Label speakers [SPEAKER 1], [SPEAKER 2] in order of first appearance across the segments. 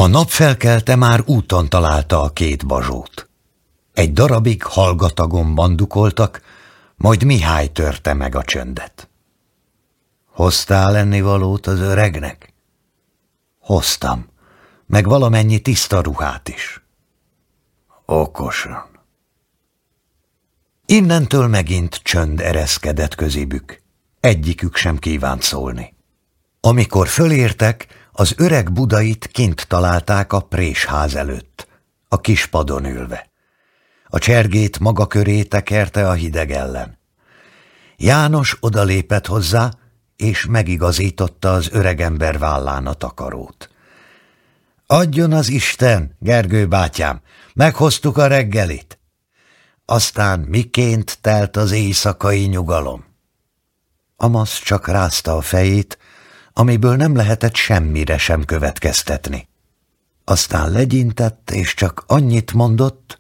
[SPEAKER 1] A napfelkelte már úton találta a két Bazsót. Egy darabig hallgatagon bandukoltak, majd Mihály törte meg a csöndet. Hoztál ennivalót az öregnek? Hoztam, meg valamennyi tiszta ruhát is. Okosan. Innentől megint csönd ereszkedett közébük. Egyikük sem kívánt szólni. Amikor fölértek, az öreg Budait kint találták a présház előtt, a kis padon ülve. A csergét maga köré tekerte a hideg ellen. János odalépett hozzá, és megigazította az öregember vállán a takarót. Adjon az Isten, Gergő bátyám, meghoztuk a reggelit. Aztán miként telt az éjszakai nyugalom? Amasz csak rázta a fejét, amiből nem lehetett semmire sem következtetni. Aztán legyintett, és csak annyit mondott,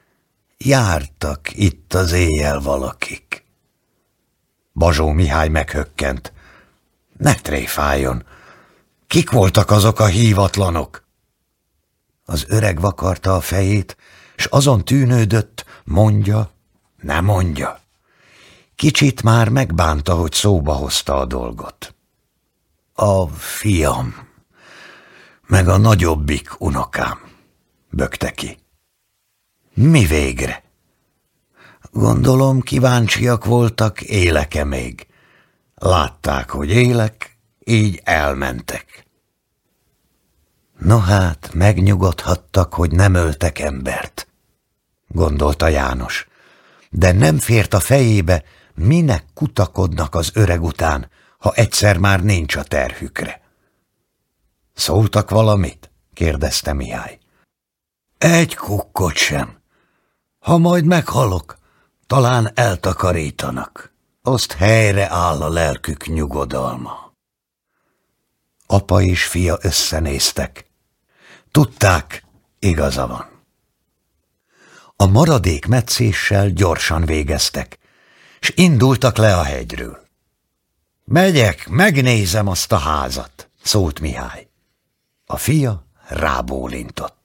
[SPEAKER 1] jártak itt az éjjel valakik. Bazsó Mihály meghökkent. Ne tréfáljon! Kik voltak azok a hívatlanok? Az öreg vakarta a fejét, s azon tűnődött, mondja, ne mondja. Kicsit már megbánta, hogy szóba hozta a dolgot. A fiam, meg a nagyobbik unokám, bökte ki. Mi végre? Gondolom kíváncsiak voltak, élek-e még. Látták, hogy élek, így elmentek. No hát, megnyugodhattak, hogy nem öltek embert, gondolta János, de nem fért a fejébe, minek kutakodnak az öreg után, ha egyszer már nincs a terhükre. Szóltak valamit? Kérdezte Mihály. Egy kukkot sem. Ha majd meghalok, talán eltakarítanak. Azt helyre áll a lelkük nyugodalma. Apa és fia összenéztek. Tudták, igaza van. A maradék metszéssel gyorsan végeztek, s indultak le a hegyről. Megyek, megnézem azt a házat, szólt Mihály. A fia rábólintott.